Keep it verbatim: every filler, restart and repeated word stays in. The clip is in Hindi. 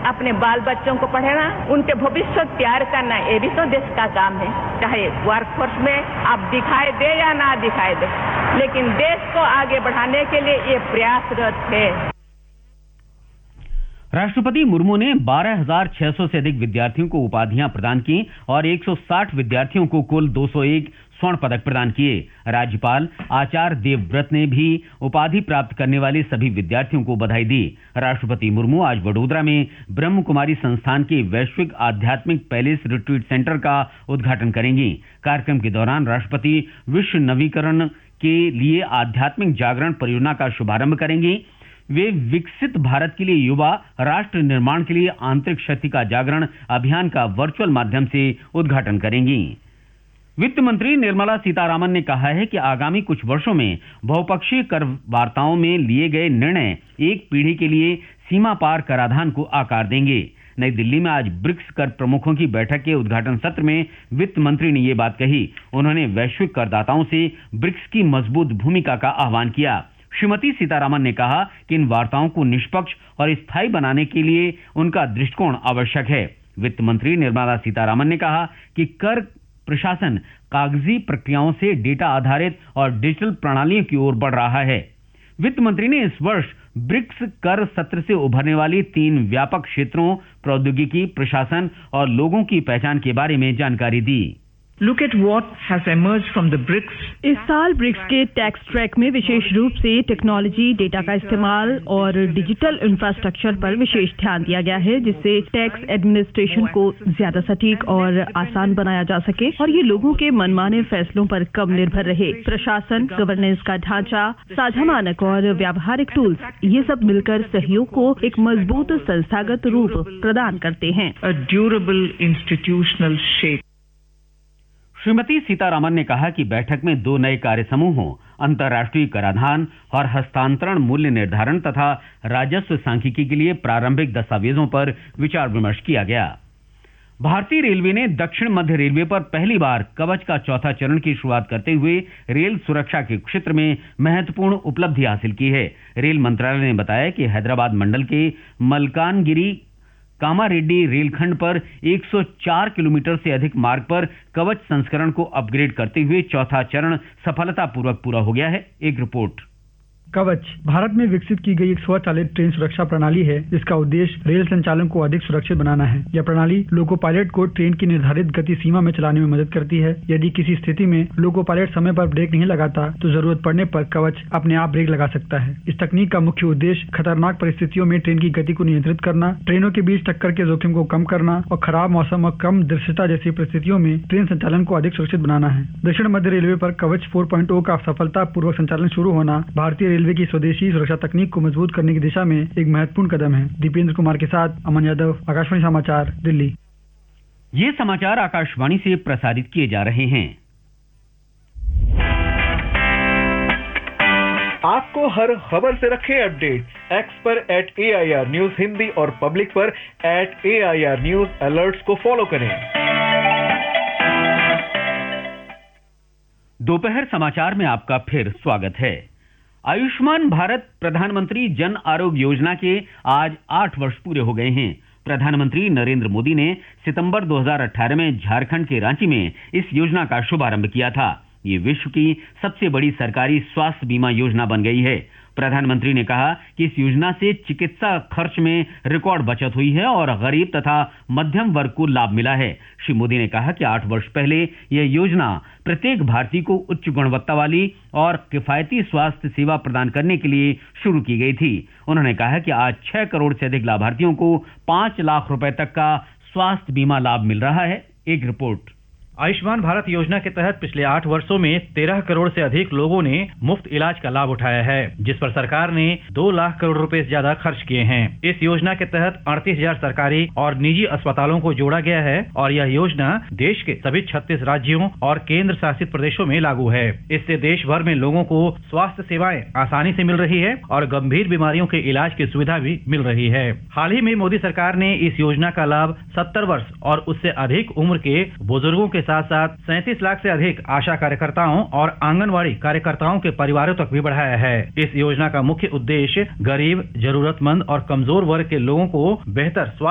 अपने बाल बच्चों को पढ़ाना, उनके भविष्य तैयार करना, ये भी तो देश का काम है। चाहे वर्कफोर्स में आप दिखाई दे या ना दिखाई दे, लेकिन देश को आगे बढ़ाने के लिए ये प्रयासरत है। राष्ट्रपति मुर्मू ने बारह हजार छह सौ से अधिक विद्यार्थियों को उपाधियां प्रदान की और एक सौ साठ विद्यार्थियों को कुल दो सौ एक स्वर्ण पदक प्रदान किए। राज्यपाल आचार्य देवव्रत ने भी उपाधि प्राप्त करने वाले सभी विद्यार्थियों को बधाई दी। राष्ट्रपति मुर्मू आज वडोदरा में ब्रह्म कुमारी संस्थान के वैश्विक आध्यात्मिक पैलेस रिट्रीट सेंटर का उद्घाटन करेंगी। कार्यक्रम के दौरान राष्ट्रपति विश्व नवीकरण के लिए आध्यात्मिक जागरण परियोजना का शुभारंभ करेंगी। वे विकसित भारत के लिए युवा राष्ट्र निर्माण के लिए आंतरिक शक्ति का जागरण अभियान का वर्चुअल माध्यम से उद्घाटन करेंगी। वित्त मंत्री निर्मला सीतारामन ने कहा है कि आगामी कुछ वर्षों में बहुपक्षीय कर वार्ताओं में लिए गए निर्णय एक पीढ़ी के लिए सीमा पार कराधान को आकार देंगे। नई दिल्ली में आज ब्रिक्स कर प्रमुखों की बैठक के उद्घाटन सत्र में वित्त मंत्री ने ये बात कही। उन्होंने वैश्विक करदाताओं से ब्रिक्स की मजबूत भूमिका का आह्वान किया। श्रीमती सीतारामन ने कहा कि इन वार्ताओं को निष्पक्ष और स्थायी बनाने के लिए उनका दृष्टिकोण आवश्यक है। वित्त मंत्री निर्मला सीतारामन ने कहा कि कर प्रशासन कागजी प्रक्रियाओं से डेटा आधारित और डिजिटल प्रणालियों की ओर बढ़ रहा है। वित्त मंत्री ने इस वर्ष ब्रिक्स कर सत्र से उभरने वाली तीन व्यापक क्षेत्रों प्रौद्योगिकी, प्रशासन और लोगों की पहचान के बारे में जानकारी दी। Look at what has emerged from the BRICS. इस साल ब्रिक्स के टैक्स ट्रैक में विशेष रूप से टेक्नोलॉजी, डेटा का इस्तेमाल और डिजिटल इंफ्रास्ट्रक्चर पर विशेष ध्यान दिया गया है, जिससे टैक्स एडमिनिस्ट्रेशन को ज्यादा सटीक और आसान बनाया जा सके और ये लोगों के मनमाने फैसलों पर कम निर्भर रहे। प्रशासन, गवर्नेंस का ढांचा, साझा मानक और व्यावहारिक टूल्स, ये सब मिलकर सहयोग को एक मजबूत संस्थागत रूप प्रदान करते हैं। A durable institutional shape। Shrimati Sitharaman ने कहा कि बैठक में दो नए कार्य समूहों, अंतर्राष्ट्रीय कराधान और हस्तांतरण मूल्य निर्धारण तथा राजस्व सांख्यिकी के लिए प्रारंभिक दस्तावेजों पर विचार विमर्श किया गया। भारतीय रेलवे ने दक्षिण मध्य रेलवे पर पहली बार कवच का चौथा चरण की शुरुआत करते हुए रेल सुरक्षा के क्षेत्र में महत्वपूर्ण उपलब्धि हासिल की है। रेल मंत्रालय ने बताया कि हैदराबाद मंडल के मलकानगिरी कामारेड्डी रेलखंड पर एक सौ चार किलोमीटर से अधिक मार्ग पर कवच संस्करण को अपग्रेड करते हुए चौथा चरण सफलतापूर्वक पूरा हो गया है। एक रिपोर्ट। कवच भारत में विकसित की गई एक स्वचालित ट्रेन सुरक्षा प्रणाली है, जिसका उद्देश्य रेल संचालन को अधिक सुरक्षित बनाना है। यह प्रणाली लोको पायलट को ट्रेन की निर्धारित गति सीमा में चलाने में मदद करती है। यदि किसी स्थिति में लोको पायलट समय पर ब्रेक नहीं लगाता तो जरूरत पड़ने पर कवच अपने आप ब्रेक लगा सकता है। इस तकनीक का मुख्य उद्देश्य खतरनाक परिस्थितियों में ट्रेन की गति को नियंत्रित करना, ट्रेनों के बीच टक्कर के जोखिम को कम करना और खराब मौसम और कम दृश्यता जैसी परिस्थितियों में ट्रेन संचालन को अधिक सुरक्षित बनाना है। दक्षिण मध्य रेलवे पर कवच फोर पॉइंट ओ का सफलतापूर्वक संचालन शुरू होना भारतीय रेलवे की स्वदेशी सुरक्षा तकनीक को मजबूत करने की दिशा में एक महत्वपूर्ण कदम है। दीपेंद्र कुमार के साथ अमन यादव, आकाशवाणी समाचार, दिल्ली। ये समाचार आकाशवाणी से प्रसारित किए जा रहे हैं। आपको हर खबर से रखे अपडेट। एक्स पर eight A I R news Hindi और पब्लिक पर eight A I R news alerts को फॉलो करें। दोपहर समाचार में आपका फिर स्वागत है। आयुष्मान भारत प्रधानमंत्री जन आरोग्य योजना के आज आठ वर्ष पूरे हो गए हैं। प्रधानमंत्री नरेंद्र मोदी ने सितंबर दो हज़ार अठारह में झारखंड के रांची में इस योजना का शुभारंभ किया था। ये विश्व की सबसे बड़ी सरकारी स्वास्थ्य बीमा योजना बन गई है। प्रधानमंत्री ने कहा कि इस योजना से चिकित्सा खर्च में रिकॉर्ड बचत हुई है और गरीब तथा मध्यम वर्ग को लाभ मिला है। श्री मोदी ने कहा कि आठ वर्ष पहले यह योजना प्रत्येक भारतीय को उच्च गुणवत्ता वाली और किफायती स्वास्थ्य सेवा प्रदान करने के लिए शुरू की गई थी। उन्होंने कहा कि आज छह करोड़ से अधिक लाभार्थियों को पांच लाख रुपए तक का स्वास्थ्य बीमा लाभ मिल रहा है। एक रिपोर्ट। आयुष्मान भारत योजना के तहत पिछले आठ वर्षों में तेरह करोड़ से अधिक लोगों ने मुफ्त इलाज का लाभ उठाया है, जिस पर सरकार ने दो लाख करोड़ रुपए से ज्यादा खर्च किए हैं। इस योजना के तहत अड़तीस हजार सरकारी और निजी अस्पतालों को जोड़ा गया है और यह योजना देश के सभी छत्तीस राज्यों और केंद्र शासित प्रदेशों में लागू है। इससे देश भर में लोगों को स्वास्थ्य सेवाएं आसानी से मिल रही है और गंभीर बीमारियों के इलाज की सुविधा भी मिल रही है। हाल ही में मोदी सरकार ने इस योजना का लाभ सत्तर वर्ष और उससे अधिक उम्र के बुजुर्गों के साथ साथ सैंतीस लाख से अधिक आशा कार्यकर्ताओं और आंगनवाड़ी कार्यकर्ताओं के परिवारों तक भी बढ़ाया है। इस योजना का मुख्य उद्देश्य गरीब, जरूरतमंद और कमजोर वर्ग के लोगों को बेहतर स्वास्थ्य